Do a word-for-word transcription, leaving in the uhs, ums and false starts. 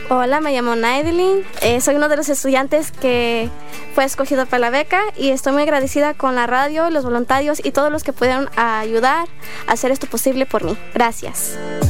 Hola, me llamo Naidelin. Eh, soy uno de los estudiantes que fue escogido para la beca y estoy muy agradecida con la radio, los voluntarios y todos los que pudieron ayudar a hacer esto posible por mí. Gracias.